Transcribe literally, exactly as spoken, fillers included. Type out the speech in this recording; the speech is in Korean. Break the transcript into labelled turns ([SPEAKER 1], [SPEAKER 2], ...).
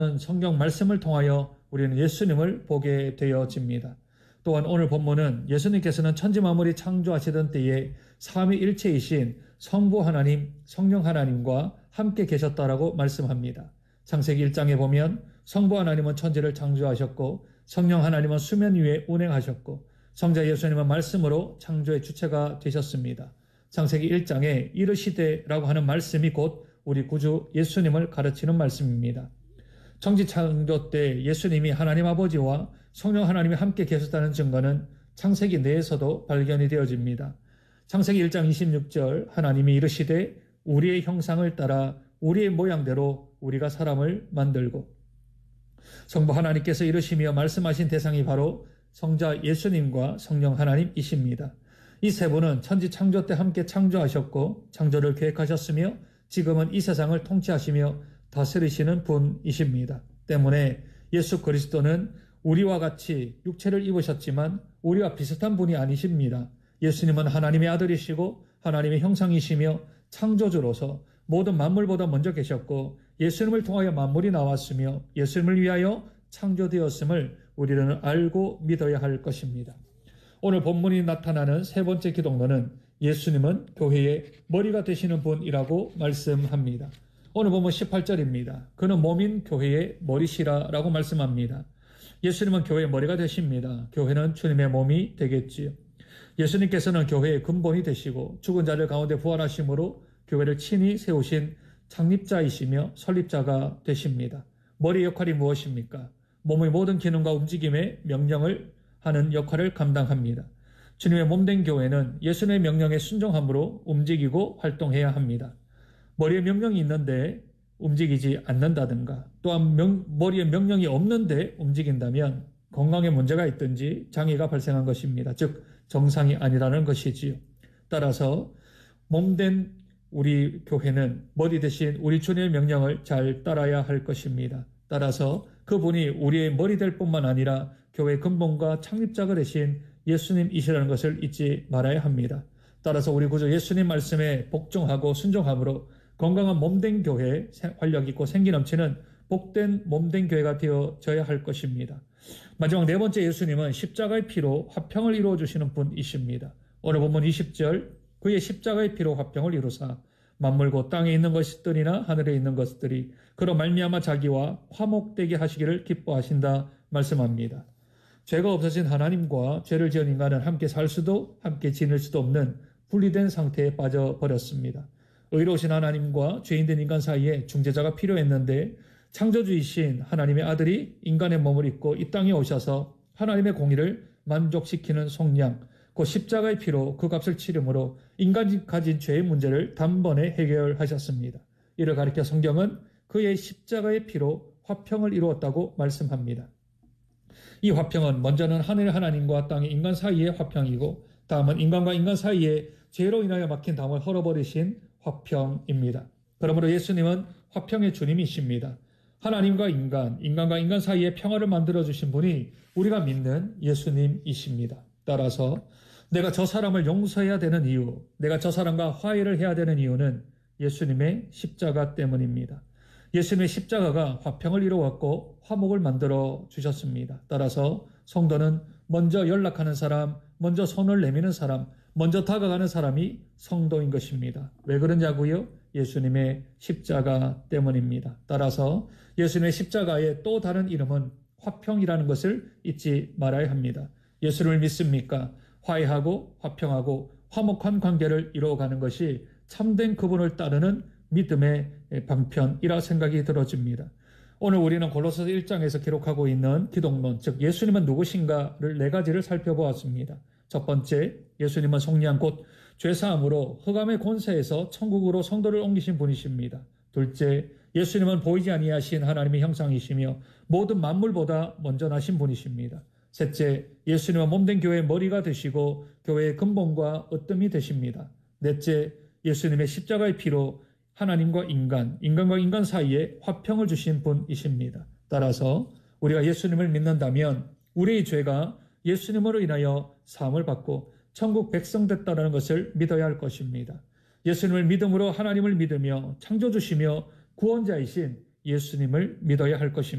[SPEAKER 1] 성경 말씀을 통하여 우리는 예수님을 보게 되어집니다. 또한 오늘 본문은 예수님께서는 천지 만물이 창조하시던 때에 삼위일체이신 성부 하나님, 성령 하나님과 함께 계셨다라고 말씀합니다. 창세기 일 장에 보면 성부 하나님은 천지를 창조하셨고 성령 하나님은 수면 위에 운행하셨고 성자 예수님은 말씀으로 창조의 주체가 되셨습니다. 창세기 일 장에 이르시되라고 하는 말씀이 곧 우리 구주 예수님을 가르치는 말씀입니다. 천지 창조 때 예수님이 하나님 아버지와 성령 하나님이 함께 계셨다는 증거는 창세기 내에서도 발견이 되어집니다. 창세기 일 장 이십육 절 하나님이 이르시되 우리의 형상을 따라 우리의 모양대로 우리가 사람을 만들고, 성부 하나님께서 이르시며 말씀하신 대상이 바로 성자 예수님과 성령 하나님이십니다. 이 세 분은 천지 창조 때 함께 창조하셨고 창조를 계획하셨으며 지금은 이 세상을 통치하시며 다스리시는 분이십니다. 때문에 예수 그리스도는 우리와 같이 육체를 입으셨지만 우리와 비슷한 분이 아니십니다. 예수님은 하나님의 아들이시고 하나님의 형상이시며 창조주로서 모든 만물보다 먼저 계셨고 예수님을 통하여 만물이 나왔으며 예수님을 위하여 창조되었음을 우리는 알고 믿어야 할 것입니다. 오늘 본문이 나타나는 세 번째 기독론은 예수님은 교회의 머리가 되시는 분이라고 말씀합니다. 오늘 본문 십팔 절입니다. 그는 몸인 교회의 머리시라라고 말씀합니다. 예수님은 교회의 머리가 되십니다. 교회는 주님의 몸이 되겠지요. 예수님께서는 교회의 근본이 되시고 죽은 자들 가운데 부활하심으로 교회를 친히 세우신 창립자이시며 설립자가 되십니다. 머리의 역할이 무엇입니까? 몸의 모든 기능과 움직임에 명령을 하는 역할을 감당합니다. 주님의 몸된 교회는 예수님의 명령에 순종함으로 움직이고 활동해야 합니다. 머리에 명령이 있는데 움직이지 않는다든가 또한 명, 머리에 명령이 없는데 움직인다면 건강에 문제가 있든지 장애가 발생한 것입니다. 즉 정상이 아니라는 것이지요. 따라서 몸된 우리 교회는 머리 대신 우리 주님의 명령을 잘 따라야 할 것입니다. 따라서 그분이 우리의 머리 될 뿐만 아니라 교회의 근본과 창립자가 되신 예수님이시라는 것을 잊지 말아야 합니다. 따라서 우리 구주 예수님 말씀에 복종하고 순종함으로 건강한 몸된 교회, 활력 있고 생기 넘치는 복된 몸된 교회가 되어져야 할 것입니다. 마지막 네 번째, 예수님은 십자가의 피로 화평을 이루어 주시는 분이십니다. 오늘 본문 이십 절, 그의 십자가의 피로 화평을 이루사 만물 곧 땅에 있는 것들이나 하늘에 있는 것들이 그로 말미암아 자기와 화목되게 하시기를 기뻐하신다 말씀합니다. 죄가 없어진 하나님과 죄를 지은 인간은 함께 살 수도 함께 지낼 수도 없는 분리된 상태에 빠져버렸습니다. 의로우신 하나님과 죄인된 인간 사이에 중재자가 필요했는데 창조주이신 하나님의 아들이 인간의 몸을 입고 이 땅에 오셔서 하나님의 공의를 만족시키는 속량, 그 십자가의 피로 그 값을 치름으로 인간이 가진 죄의 문제를 단번에 해결하셨습니다. 이를 가리켜 성경은 그의 십자가의 피로 화평을 이루었다고 말씀합니다. 이 화평은 먼저는 하늘 하나님과 땅의 인간 사이의 화평이고 다음은 인간과 인간 사이에 죄로 인하여 막힌 담을 헐어버리신 화평입니다. 그러므로 예수님은 화평의 주님이십니다. 하나님과 인간, 인간과 인간 사이에 평화를 만들어주신 분이 우리가 믿는 예수님이십니다. 따라서 내가 저 사람을 용서해야 되는 이유, 내가 저 사람과 화해를 해야 되는 이유는 예수님의 십자가 때문입니다. 예수님의 십자가가 화평을 이루었고 화목을 만들어 주셨습니다. 따라서 성도는 먼저 연락하는 사람, 먼저 손을 내미는 사람, 먼저 다가가는 사람이 성도인 것입니다. 왜 그러냐고요? 예수님의 십자가 때문입니다. 따라서 예수님의 십자가의 또 다른 이름은 화평이라는 것을 잊지 말아야 합니다. 예수를 믿습니까? 화해하고 화평하고 화목한 관계를 이루어가는 것이 참된 그분을 따르는 믿음의 방편이라 생각이 들어집니다. 오늘 우리는 골로새서 일 장에서 기록하고 있는 기독론, 즉 예수님은 누구신가를 네 가지를 살펴보았습니다. 첫 번째, 예수님은 속량 곧 죄사함으로 흑암의 권세에서 천국으로 성도를 옮기신 분이십니다. 둘째, 예수님은 보이지 아니하신 하나님의 형상이시며 모든 만물보다 먼저 나신 분이십니다. 셋째, 예수님은 몸된 교회의 머리가 되시고 교회의 근본과 으뜸이 되십니다. 넷째, 예수님의 십자가의 피로 하나님과 인간, 인간과 인간 사이에 화평을 주신 분이십니다. 따라서 우리가 예수님을 믿는다면 우리의 죄가 예수님으로 인하여 사함을 받고 천국 백성 됐다는 것을 믿어야 할 것입니다. 예수님을 믿음으로 하나님을 믿으며 창조주시며 구원자이신 예수님을 믿어야 할 것입니다.